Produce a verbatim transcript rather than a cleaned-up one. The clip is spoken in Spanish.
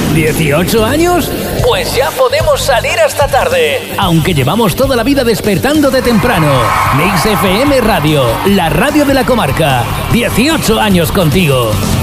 ¿dieciocho años? Pues ya podemos salir hasta tarde, aunque llevamos toda la vida despertando de temprano. Mix F M Radio, la radio de la comarca. dieciocho años contigo.